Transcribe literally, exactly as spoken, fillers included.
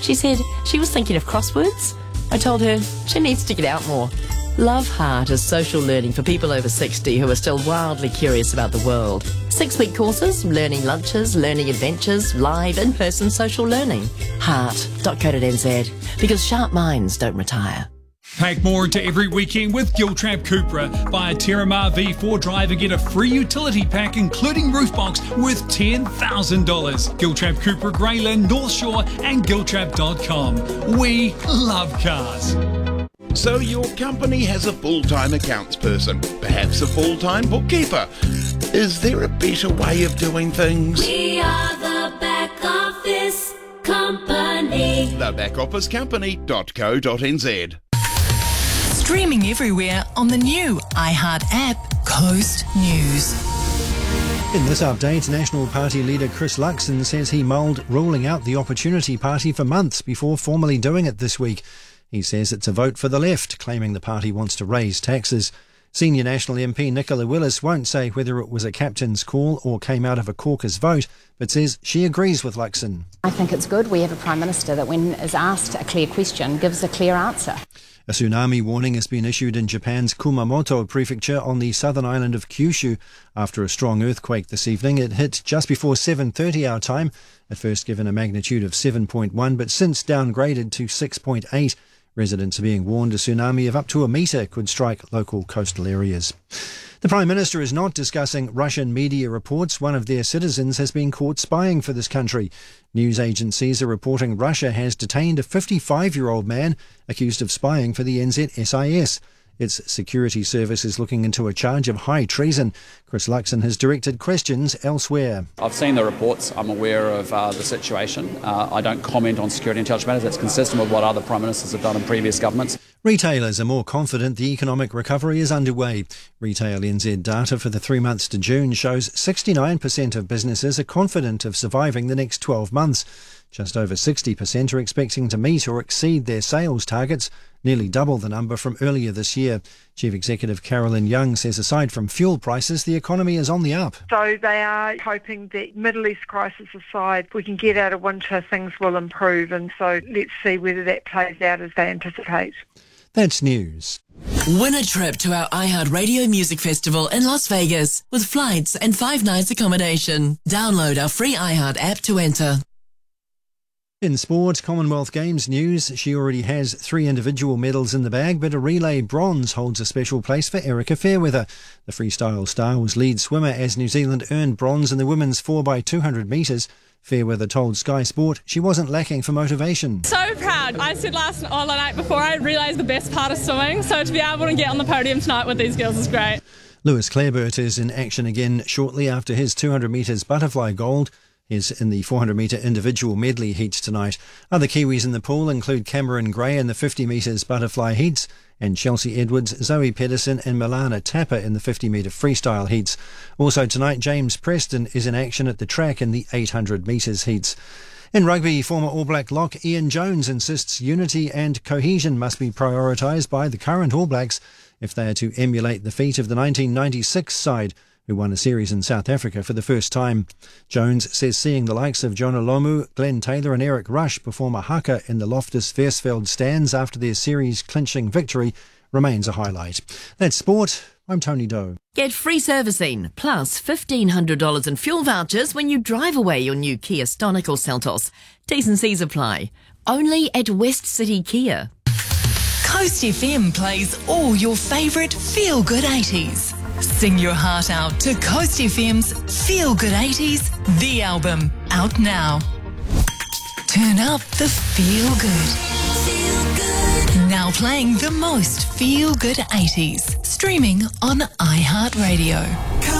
She said she was thinking of crosswords. I told her she needs to get out more. Love Heart is social learning for people over sixty who are still wildly curious about the world. Six-week courses, learning lunches, learning adventures, live in-person social learning. heart dot co dot n z, because sharp minds don't retire. Pack more into every weekend with Giltrap Cupra. Buy a Terramar V four drive and get a free utility pack including roof box worth ten thousand dollars. Giltrap Cupra, Greyland, North Shore and giltrap dot com. We love cars. So your company has a full-time accounts person, perhaps a full-time bookkeeper. Is there a better way of doing things? We are the Back Office Company. the back office company dot co dot n z. Streaming everywhere on the new iHeart app, Coast News. In this update, National Party leader Chris Luxon says he mulled ruling out the Opportunity Party for months before formally doing it this week. He says it's a vote for the left, claiming the party wants to raise taxes. Senior National M P Nicola Willis won't say whether it was a captain's call or came out of a caucus vote, but says she agrees with Luxon. I think it's good we have a Prime Minister that when is asked a clear question gives a clear answer. A tsunami warning has been issued in Japan's Kumamoto prefecture on the southern island of Kyushu after a strong earthquake this evening. It hit just before seven thirty our time, at first given a magnitude of seven point one, but since downgraded to six point eight. Residents are being warned a tsunami of up to a metre could strike local coastal areas. The Prime Minister is not discussing Russian media reports one of their citizens has been caught spying for this country. News agencies are reporting Russia has detained a fifty-five-year-old man accused of spying for the N Z S I S. Its security service is looking into a charge of high treason. Chris Luxon has directed questions elsewhere. I've seen the reports. I'm aware of uh, the situation. Uh, I don't comment on security intelligence matters. That's consistent with what other Prime Ministers have done in previous governments. Retailers are more confident the economic recovery is underway. Retail N Z data for the three months to June shows sixty-nine percent of businesses are confident of surviving the next twelve months. Just over sixty percent are expecting to meet or exceed their sales targets, nearly double the number from earlier this year. Chief Executive Carolyn Young says aside from fuel prices, the economy is on the up. So they are hoping that Middle East crisis aside, we can get out of winter, things will improve, and so let's see whether that plays out as they anticipate. That's news. Win a trip to our iHeartRadio Music Festival in Las Vegas with flights and five nights accommodation. Download our free iHeart app to enter. In sport, Commonwealth Games news, she already has three individual medals in the bag, but a relay bronze holds a special place for Erica Fairweather. The freestyle star was lead swimmer as New Zealand earned bronze in the women's four by two hundred metres. Fairweather told Sky Sport she wasn't lacking for motivation. So proud. I said last or the night before I realised the best part of swimming, so to be able to get on the podium tonight with these girls is great. Lewis Clareburt is in action again shortly after his two hundred metres butterfly gold. Is in the four hundred metre individual medley heats tonight. Other Kiwis in the pool include Cameron Gray in the fifty metres butterfly heats and Chelsea Edwards, Zoe Pedersen and Milana Tapper in the fifty metre freestyle heats. Also tonight, James Preston is in action at the track in the eight hundred metres heats. In rugby, former All Black lock Ian Jones insists unity and cohesion must be prioritised by the current All Blacks if they are to emulate the feat of the nineteen ninety-six side, who won a series in South Africa for the first time. Jones says seeing the likes of Jonah Lomu, Glenn Taylor and Eric Rush perform a haka in the Loftus Versfeld stands after their series-clinching victory remains a highlight. That's sport. I'm Tony Doe. Get free servicing, plus fifteen hundred dollars in fuel vouchers when you drive away your new Kia Stonic or Seltos. T's and C's apply. Only at West City Kia. Coast F M plays all your favourite feel-good eighties. Sing your heart out to Coast F M's Feel Good eighties, the album, out now. Turn up the feel good. Feel good. Now playing the most feel good eighties. Streaming on iHeartRadio.